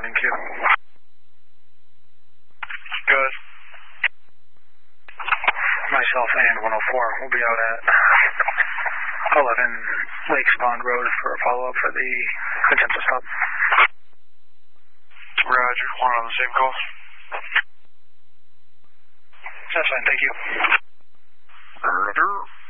responding to. Good. Myself and 104 will be out at 11 Lakes Pond Road for a follow-up for the consensus stop. Roger. One on the same call. That's fine, thank you. Roger.